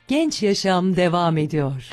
Genç Yaşam devam ediyor.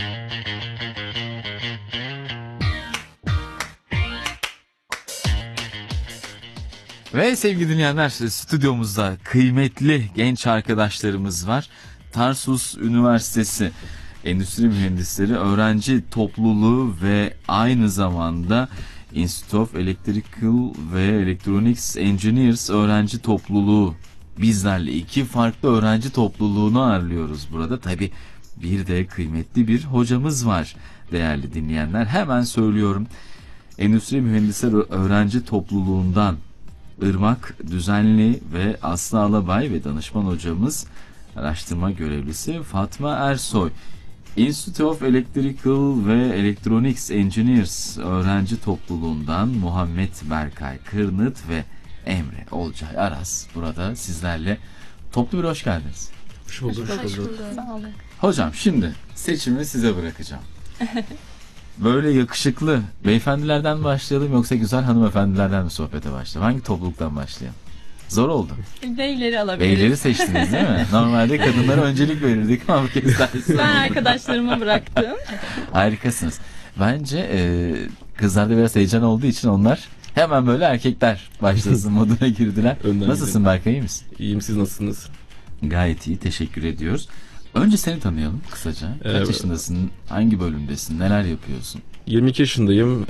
Ve sevgili dinleyenler, stüdyomuzda kıymetli genç arkadaşlarımız var. Tarsus Üniversitesi Endüstri Mühendisleri Öğrenci Topluluğu ve aynı zamanda Institute of Electrical ve Electronics Engineers Öğrenci Topluluğu. Bizlerle iki farklı öğrenci topluluğunu ağırlıyoruz burada. Tabii bir de kıymetli bir hocamız var değerli dinleyenler. Hemen söylüyorum. Endüstri Mühendisleri Öğrenci Topluluğundan Irmak Düzenli ve Aslı Alabay ve danışman hocamız, araştırma görevlisi Fatma Ersoy. Institute of Electrical ve Electronics Engineers öğrenci topluluğundan Muhammed Berkay Kırnıt ve Emre Olcay Aras burada sizlerle. Toplu bir hoş geldiniz. Hoş bulduk. Sağ olun. Hocam şimdi seçimi size bırakacağım. Böyle yakışıklı beyefendilerden başlayalım yoksa güzel hanımefendilerden mi sohbete başlayalım? Hangi topluluktan başlayalım? Zor oldu. Beyleri alabiliriz. Beyleri seçtiniz değil mi? Normalde kadınlara öncelik verirdik ama bu kez Ben arkadaşlarıma bıraktım. harikasınız. Bence kızlarda biraz heyecan olduğu için onlar hemen böyle erkekler başlasın moduna girdiler. Önden Nasılsın gidelim. Berkay, iyi misin? İyiyim, siz nasılsınız? Gayet iyi, teşekkür ediyoruz. Önce seni tanıyalım kısaca. Kaç Evet. yaşındasın? Hangi bölümdesin? Neler yapıyorsun? 22 yaşındayım.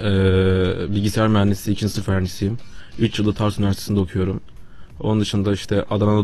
Bilgisayar mühendisliği 2. sınıf öğrencisiyim. 3 yılda Tarsus Üniversitesi'nde okuyorum. Onun dışında işte Adana